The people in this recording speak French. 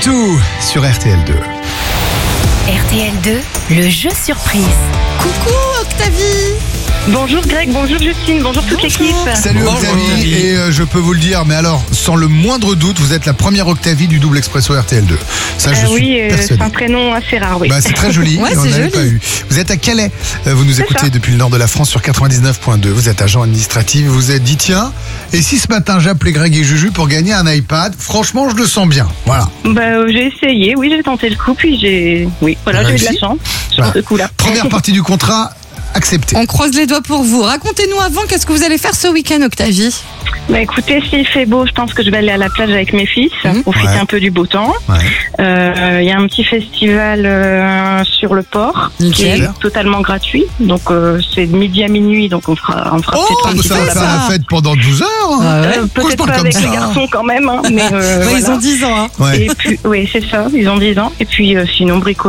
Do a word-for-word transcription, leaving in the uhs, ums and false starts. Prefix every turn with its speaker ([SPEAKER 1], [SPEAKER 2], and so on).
[SPEAKER 1] Two sur R T L deux.
[SPEAKER 2] R T L deux, le jeu surprise.
[SPEAKER 3] Coucou Octavie.
[SPEAKER 4] Bonjour Greg, bonjour Justine, bonjour toute l'équipe.
[SPEAKER 1] Salut
[SPEAKER 3] Bonjour,
[SPEAKER 1] Octavie.
[SPEAKER 3] Octavie.
[SPEAKER 1] Et euh, je peux vous le dire, mais alors, sans le moindre doute, vous êtes la première Octavie du double expresso R T L deux. Ça, je
[SPEAKER 4] Euh,
[SPEAKER 1] suis
[SPEAKER 4] oui, euh, c'est
[SPEAKER 1] persuadé.
[SPEAKER 4] un prénom assez rare, oui.
[SPEAKER 1] Bah, c'est très joli.
[SPEAKER 3] Ouais,
[SPEAKER 1] et on
[SPEAKER 3] c'est
[SPEAKER 1] n'avait
[SPEAKER 3] joli.
[SPEAKER 1] pas eu. Vous êtes à Calais. Euh, Vous nous écoutez
[SPEAKER 4] ça.
[SPEAKER 1] depuis le nord de la France sur quatre-vingt-dix-neuf point deux. Vous êtes agent administratif. Vous vous êtes dit, tiens, et si ce matin j'appelais Greg et Juju pour gagner un iPad? Franchement, je le sens bien. Voilà.
[SPEAKER 4] Bah, euh, j'ai essayé, oui, j'ai tenté le coup, puis j'ai. Oui, voilà, j'ai eu de la
[SPEAKER 1] Réussi.
[SPEAKER 4] chance sur
[SPEAKER 1] Voilà.
[SPEAKER 4] ce coup-là.
[SPEAKER 1] Première partie du contrat acceptée.
[SPEAKER 3] On croise les doigts pour vous. Racontez-nous avant, qu'est-ce que vous allez faire ce week-end, Octavie?
[SPEAKER 4] Bah écoutez, s'il fait beau, je pense que je vais aller à la plage avec mes fils,
[SPEAKER 3] Mhm.
[SPEAKER 4] profiter
[SPEAKER 1] Ouais.
[SPEAKER 4] un peu du beau temps.
[SPEAKER 1] Ouais.
[SPEAKER 4] Euh, Il y a un petit festival euh, sur le port qui
[SPEAKER 3] Nickel.
[SPEAKER 4] est totalement gratuit. Donc euh, c'est de midi à minuit, donc on fera, on fera
[SPEAKER 3] Oh,
[SPEAKER 4] peut-être un
[SPEAKER 3] mais
[SPEAKER 4] petit
[SPEAKER 1] Ça
[SPEAKER 4] peu
[SPEAKER 1] va
[SPEAKER 3] fait
[SPEAKER 1] faire
[SPEAKER 4] là-bas.
[SPEAKER 1] la
[SPEAKER 3] ça.
[SPEAKER 1] fête pendant douze heures. hein.
[SPEAKER 3] Ah ouais.
[SPEAKER 4] Euh,
[SPEAKER 1] Pourquoi je
[SPEAKER 4] Peut-être
[SPEAKER 1] parle
[SPEAKER 4] pas
[SPEAKER 1] comme
[SPEAKER 4] avec
[SPEAKER 1] ça,
[SPEAKER 4] les
[SPEAKER 1] hein
[SPEAKER 4] garçons quand même, hein, mais euh,
[SPEAKER 3] Ouais,
[SPEAKER 4] voilà.
[SPEAKER 3] Ils ont dix ans. Hein.
[SPEAKER 1] Ouais.
[SPEAKER 4] Et puis, oui, c'est ça, ils ont dix ans. Et puis, euh, sinon, bricoler.